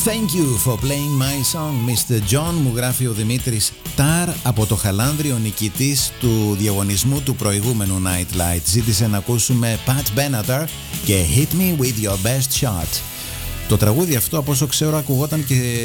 Thank you for playing my song, Mr. John, μου γράφει ο Δημήτρης Τάρ από το Χαλάνδριο, νικητής του διαγωνισμού του προηγούμενου Night Light. Ζήτησε να ακούσουμε Pat Benatar και Hit Me With Your Best Shot. Το τραγούδι αυτό, από όσο ξέρω, ακουγόταν και